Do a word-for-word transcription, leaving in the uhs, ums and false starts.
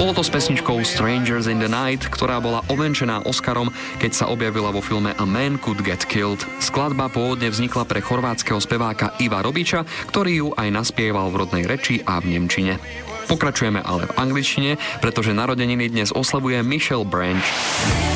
Bolo to s pesničkou Strangers in the Night, ktorá bola ovenčená Oscarom, keď sa objavila vo filme A Man Could Get Killed. Skladba pôvodne vznikla pre chorvátskeho speváka Iva Robiča, ktorý ju aj naspieval v rodnej reči a v nemčine. Pokračujeme ale v angličtine, pretože narodeniny dnes oslavuje Michelle Branch.